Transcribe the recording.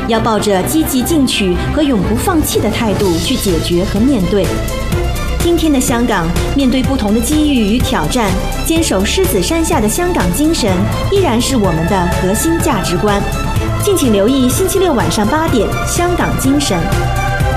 要抱着积极进取和永不放弃的态度去解决和面对。今天的香港，面对不同的机遇与挑战，坚守狮子山下的香港精神依然是我们的核心价值观。敬请留意星期六晚上8点《香港精神》。